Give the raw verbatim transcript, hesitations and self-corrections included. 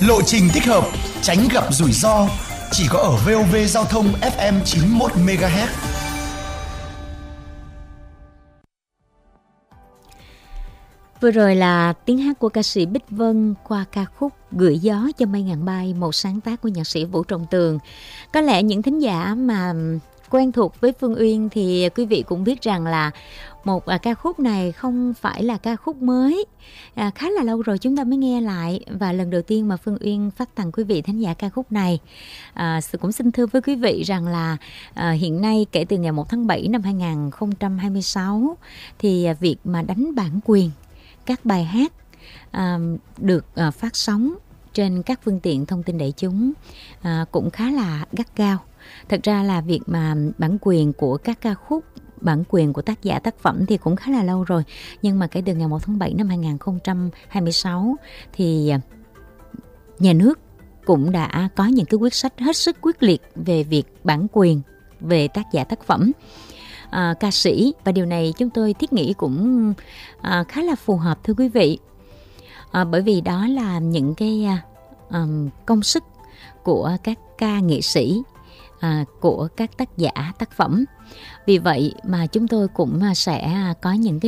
lộ trình thích hợp, tránh gặp rủi ro. Chỉ có ở vê o vê Giao thông ép em chín mươi mốt mê ga héc. Vừa rồi là tiếng hát của ca sĩ Bích Vân qua ca khúc Gửi gió cho mây ngàn bay, một sáng tác của nhạc sĩ Vũ Trọng Tường. Có lẽ những thính giả mà quen thuộc với Phương Uyên thì quý vị cũng biết rằng là một à, ca khúc này không phải là ca khúc mới, à, khá là lâu rồi chúng ta mới nghe lại, và lần đầu tiên mà Phương Uyên phát tặng quý vị thính giả ca khúc này. À, cũng xin thưa với quý vị rằng là à, hiện nay kể từ ngày một tháng bảy năm hai nghìn không trăm hai mươi sáu thì à, việc mà đánh bản quyền các bài hát à, được à, phát sóng trên các phương tiện thông tin đại chúng à, cũng khá là gắt gao. Thật ra là việc mà bản quyền của các ca khúc, bản quyền của tác giả tác phẩm thì cũng khá là lâu rồi. Nhưng mà kể từ ngày một tháng bảy năm hai nghìn không trăm hai mươi sáu thì nhà nước cũng đã có những cái quyết sách hết sức quyết liệt về việc bản quyền về tác giả tác phẩm, à, ca sĩ. Và điều này chúng tôi thiết nghĩ cũng à, khá là phù hợp thưa quý vị. À, bởi vì đó là những cái à, công sức của các ca nghệ sĩ, À, của các tác giả tác phẩm. Vì vậy mà chúng tôi cũng sẽ có những cái